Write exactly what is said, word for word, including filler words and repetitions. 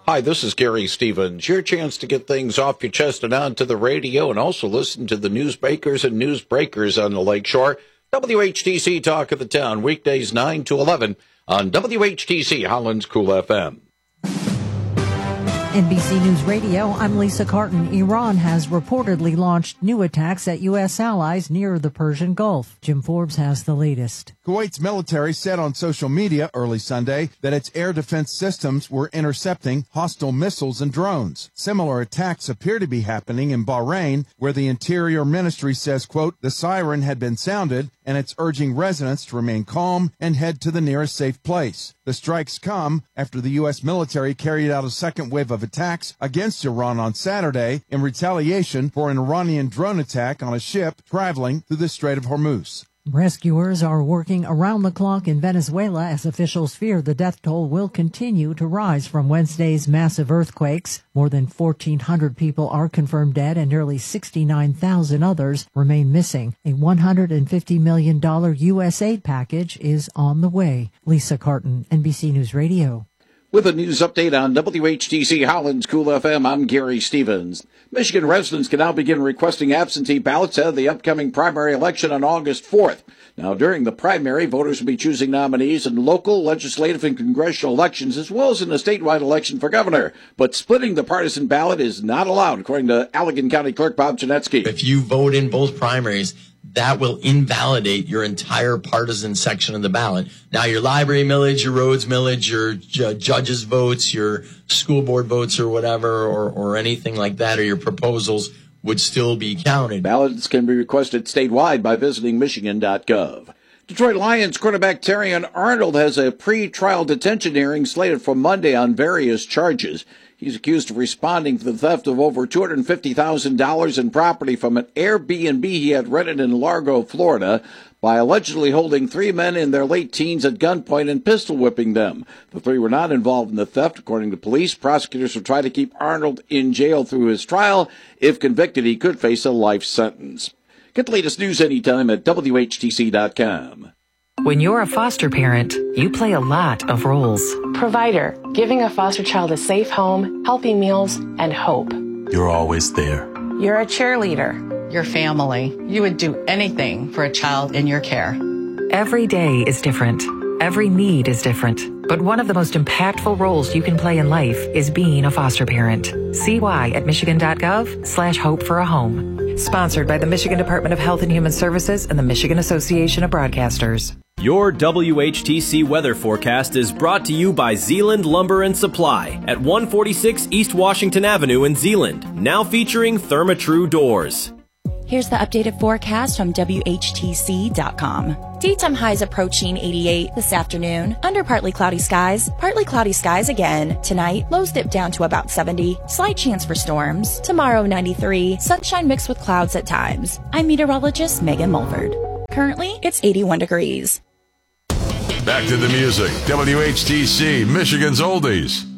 Hi, this is Gary Stevens. Your chance to get things off your chest and onto the radio, and also listen to the newsmakers and newsbreakers on the Lakeshore. W H T C Talk of the Town, weekdays nine to eleven on W H T C Holland's Cool F M. N B C News Radio, I'm Lisa Carton. Iran has reportedly launched new attacks at U S allies near the Persian Gulf. Jim Forbes has the latest. Kuwait's military said on social media early Sunday that its air defense systems were intercepting hostile missiles and drones. Similar attacks appear to be happening in Bahrain, where the Interior Ministry says, quote, the siren had been sounded and it's urging residents to remain calm and head to the nearest safe place. The strikes come after the U S military carried out a second wave of attacks against Iran on Saturday in retaliation for an Iranian drone attack on a ship traveling through the Strait of Hormuz. Rescuers are working around the clock in Venezuela as officials fear the death toll will continue to rise from Wednesday's massive earthquakes. More than fourteen hundred people are confirmed dead and nearly sixty-nine thousand others remain missing. A one hundred fifty million dollars U S aid package is on the way. Lisa Carton, N B C News Radio. With a news update on W H T C Holland's Cool F M, I'm Gary Stevens. Michigan residents can now begin requesting absentee ballots ahead of the upcoming primary election on August fourth. Now, during the primary, voters will be choosing nominees in local, legislative, and congressional elections, as well as in a statewide election for governor. But splitting the partisan ballot is not allowed, according to Allegan County Clerk Bob Janetsky. If you vote in both primaries, that will invalidate your entire partisan section of the ballot. Now, your library millage, your roads millage, your ju- judges' votes, your school board votes or whatever, or, or anything like that, or your proposals would still be counted. Ballots can be requested statewide by visiting Michigan dot gov. Detroit Lions quarterback Terrion Arnold has a pre-trial detention hearing slated for Monday on various charges. He's accused of responding to the theft of over two hundred fifty thousand dollars in property from an Airbnb he had rented in Largo, Florida, by allegedly holding three men in their late teens at gunpoint and pistol whipping them. The three were not involved in the theft, according to police. Prosecutors will try to keep Arnold in jail through his trial. If convicted, he could face a life sentence. Get the latest news anytime at W H T C dot com. When you're a foster parent, you play a lot of roles. Provider, giving a foster child a safe home, healthy meals, and hope. You're always there. You're a cheerleader. Your family. You would do anything for a child in your care. Every day is different. Every need is different. But one of the most impactful roles you can play in life is being a foster parent. See why at Michigan dot gov slash hope for a home. Sponsored by the Michigan Department of Health and Human Services and the Michigan Association of Broadcasters. Your W H T C weather forecast is brought to you by Zeeland Lumber and Supply at one forty-six East Washington Avenue in Zeeland, now featuring ThermaTru doors. Here's the updated forecast from W H T C dot com. Daytime highs approaching eighty-eight this afternoon. Under partly cloudy skies. Partly cloudy skies again. Tonight, lows dip down to about seventy. Slight chance for storms. Tomorrow, ninety-three. Sunshine mixed with clouds at times. I'm meteorologist Megan Mulford. Currently, it's eighty-one degrees. Back to the music. W H T C, Michigan's Oldies.